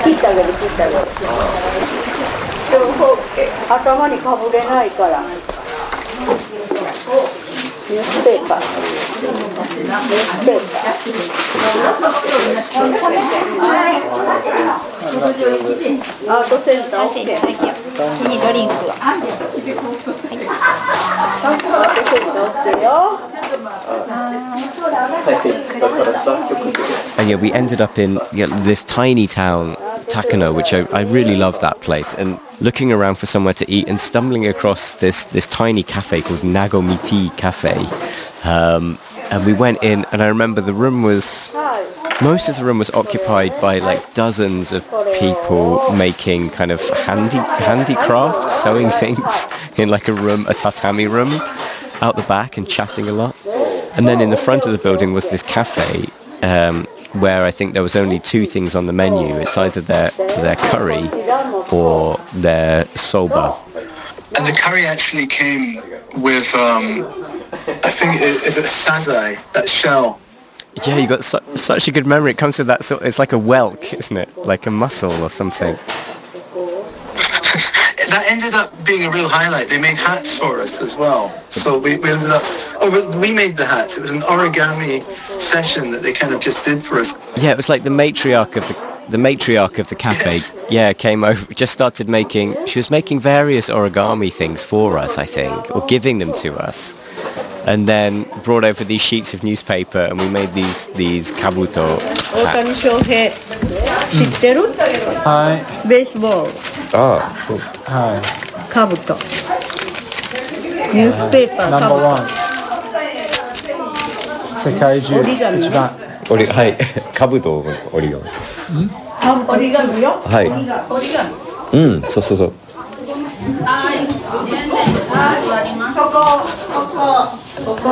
切ってあげる。頭にかぶれないから。ニュースペーパー。アートセンター OK。次ドリンクは。 And yeah, we ended up in this tiny town, Takano, which I really love that place. And looking around for somewhere to eat and stumbling across this tiny cafe called Nagomiti Cafe. And we went in, and I remember most of the room was occupied by like dozens of people making kind of handicraft, sewing things in like a tatami room out the back and chatting a lot. And then in the front of the building was this cafe where I think there was only two things on the menu. It's either their curry or their soba. And the curry actually came with, I think, is it sazai, that shell? Yeah, you got such a good memory. It comes with that it's like a whelk, isn't it? Like a mussel or something. That ended up being a real highlight. They made hats for us as well. So we ended up, we made the hats. It was an origami session that they kind of just did for us. Yeah, it was like the matriarch of the cafe. Yes. Yeah, came over, just started she was making various origami things for us, I think, or giving them to us. And then brought over these sheets of newspaper, and we made these kabuto hats. 大谷翔平知ってる？ はい。 ベースボール。 ああ、そう。 はい。 カブト。ニュースペーパーカブト。 世界中一番。 はい。カブト折り紙。 折り紙よ。 はい。 折り紙。 うん、そうそうそう。 ここ。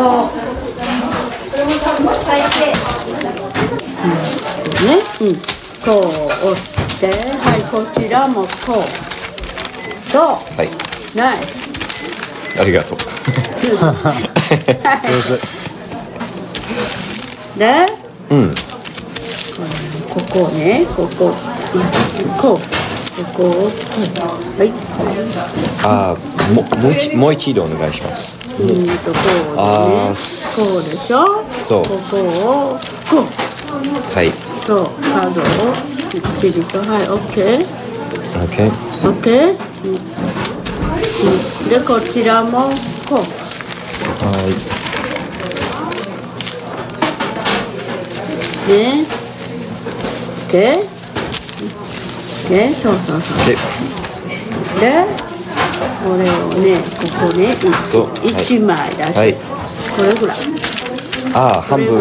ね、こう押して、はい、こちらもこう。そう。 はい。 ナイス。 ありがとう。 で、ここね、ここをはい。 ああ、もう一度お願いします。 こうね、こうでしょ。 そう。 ここをこう。 はい。 そう、カードをきっちりと、はい、オッケー。オッケー。で、こちらもこう。 はい。 ね。オッケー。そう。で、これをね、ここね、1枚だけ、はい、これぐらい。 ああ、半分。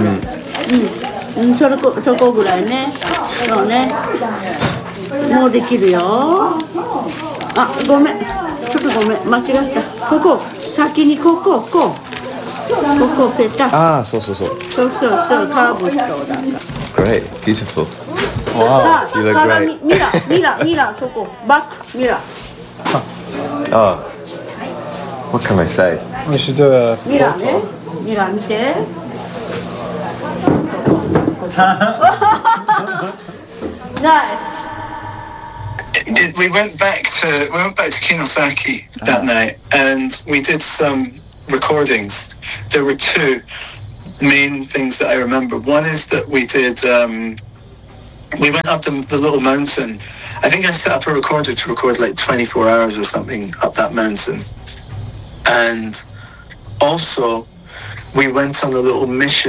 そこぐらいね。そうね。もうできるよ。あ、ごめん。ちょっとごめん、間違った。ここ、先にここペタ。 ああ、そう。そう、 カーブしそうだから。 Great, beautiful. Wow, you look great. ミラー、そこ、バック、ミラー。 Oh, what can I say? We should do a ミラーね。ミラー見て。Nice. We went back to Kinosaki that night, and we did some recordings. There were two main things that I remember. One is that we did. We went up the little mountain. I think I set up a recorder to record like 24 hours or something up that mountain. And also, we went on a little mission